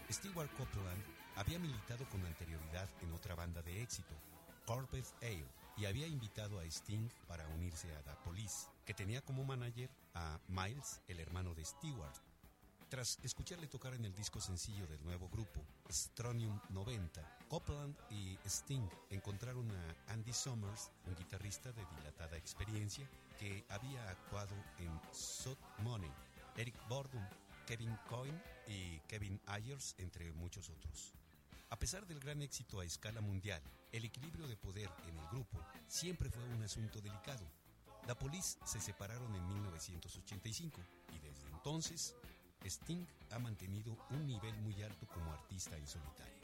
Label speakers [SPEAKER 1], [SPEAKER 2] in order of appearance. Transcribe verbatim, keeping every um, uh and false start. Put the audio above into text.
[SPEAKER 1] Stewart Copeland había militado con anterioridad en otra banda de éxito, Corpse Ale, y había invitado a Sting para unirse a The Police, que tenía como manager a Miles, el hermano de Stewart. Tras escucharle tocar en el disco sencillo del nuevo grupo, Strontium noventa, Copeland y Sting encontraron a Andy Summers, un guitarrista de dilatada experiencia que había actuado en Sud Money, Eric Burdon, Kevin Coyne y Kevin Ayers, entre muchos otros. A pesar del gran éxito a escala mundial, el equilibrio de poder en el grupo siempre fue un asunto delicado. The Police se separaron en mil novecientos ochenta y cinco y desde entonces Sting ha mantenido un nivel muy alto como artista en solitario.